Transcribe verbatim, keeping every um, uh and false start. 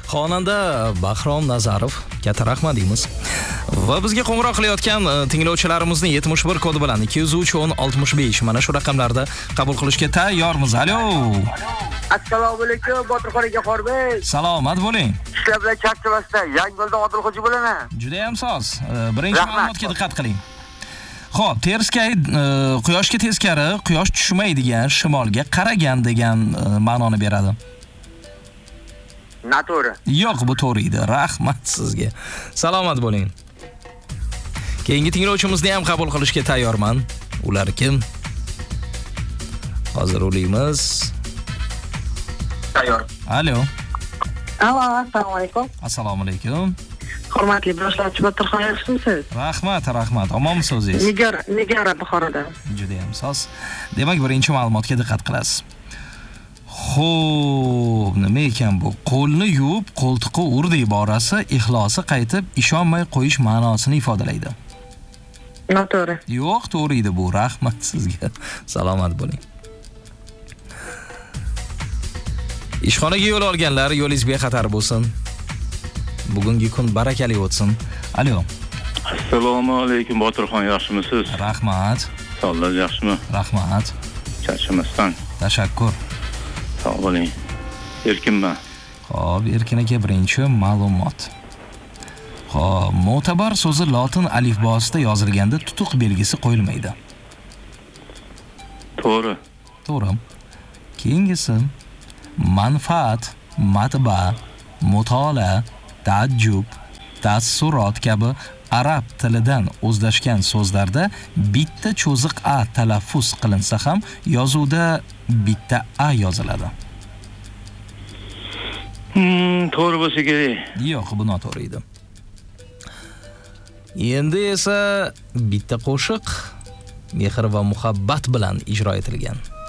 Xonanda Bahrom Nazarov katta rahmat deymiz. Va bizga qo'ng'iroq qilayotgan tinglovchilarimizni yetmish bir kodi bilan ikki yuz uch o'n oltmish besh mana shu raqamlarda qabul qilishga tayyormiz. Alo. Assalomu alaykum, Botirxon aka Xorbey. Salomat bo'ling. Ishlar bilan charchamasdan, Yangiyo'ldan Odilxo'ja bo'laman. Juda ham soz. Birinchi ma'lumotga diqqat qiling. Xo'p, terskay quyoshga teskari, quyosh tushmaydigan shimolga qaragan degan ma'noni beradi. Noto'g'ri. Yo'q, bu to'g'ri edi. Rahmat sizga. Salomat bo'ling. Keyingi tinglovchimizni ham qabul qilishga tayyorman. Ular kim? Hozir o'laymiz. Tayyor. Alo. Alo, assalomu alaykum. Assalomu alaykum. Hurmatli boshlovchi Botirxon, yaxshimisiz? Rahmat, rahmat. Omonmisiz o'zingiz? Nigora, Nigora Buxorodan. Juda ham soz. Demak, birinchi ma'lumotga diqqat qilasiz. Xo'p, nima ekan bu? Qo'lni yuvib, qo'ltiqqa urdi iborasi ixlosi qaytib ishonmay qo'yish ma'nosini ifodalaydi. Noto'g'ri. Yo'q, to'g'ri edi bu. Rahmat sizga. Salomat bo'ling. Ishxonaga yo'l olganlar, yo'lingiz bexatar bo'lsin. Bugungi kun barakali o'tsin. Alo. Assalomu alaykum Botirxon, yaxshimisiz? Rahmat. Sog'lar yaxshimi? Rahmat. Charchamasdan. Tashakkur. Sog' bo'ling. Erkinman. Xo'p, Erkin aka birinchi ma'lumot. Xo'p, mo'tabar so'zi lotin alifbosida yozilganda tutuq belgisi qo'yilmaydi. To'g'ri. To'g'ri. Keyingisi manfaat, matba, mutolaa, ta'ajjub, tassurot kabi arab tilidan o'zlashgan so'zlarda bitta cho'ziq a talaffuz qilinsa ham yozuvda bitta a yoziladi. Hmm, to'g'ri bo'lsa kerak. Yo'q, bu noto'g'ri edi. Endi esa bitta qo'shiq mehr va muhabbat bilan ijro etilgan.